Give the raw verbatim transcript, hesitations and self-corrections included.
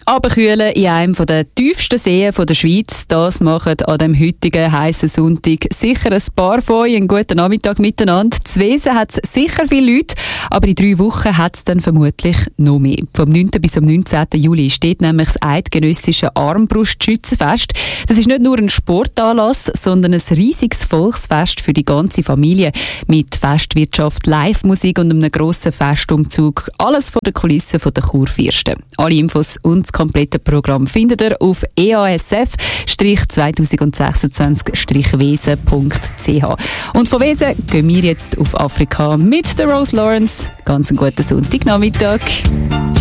Abkühlen in einem der tiefsten Seen der Schweiz, das machen an dem heutigen heißen Sonntag sicher ein paar von euch. Einen guten Nachmittag miteinander. Zu Wesen hat es sicher viele Leute, aber in drei Wochen hat es dann vermutlich noch mehr. Vom neunten bis am neunzehnten Juli steht nämlich das eidgenössische Armbrustschützenfest. Das ist nicht nur ein Sportanlass, sondern ein riesiges Volksfest für die ganze Familie mit Festwirtschaft, Live-Musik und einem grossen Festumzug. Alles vor der Kulisse der Churfürsten. Alle Infos und das komplette Programm findet ihr auf e a s f zwanzig sechsundzwanzig wesen punkt c h. Und von Wesen gehen wir jetzt auf Afrika mit der Rose Lawrence. Ganz einen guten Sonntagnachmittag.